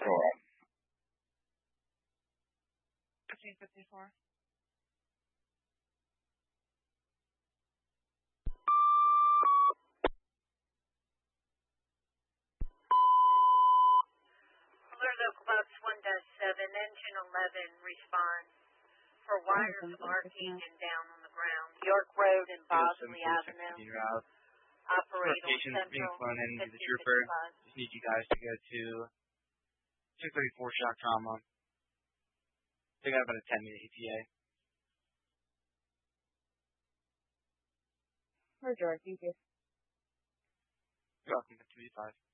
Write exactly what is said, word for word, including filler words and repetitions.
Aurora. fifteen fifty-four. Alert Local Box one dash seven, Engine eleven, respond for wires arcing and down on the ground. York Road and Bosley Avenue. Operate on Notifications being Central flown in to the fifty trooper. fifty-five. Just need you guys to go to six thirty-four shock trauma. They got about a ten minute E T A. Roger, thank you. You're welcome to two eighty-five.